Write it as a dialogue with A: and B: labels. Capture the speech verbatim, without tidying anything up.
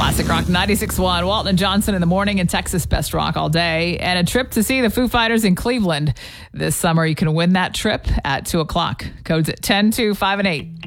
A: Classic Rock ninety-six point one. Walton and Johnson in the morning and Texas Best Rock all day. And a trip to see the Foo Fighters in Cleveland this summer. You can win that trip at two o'clock. Codes at ten, two, five, and eight.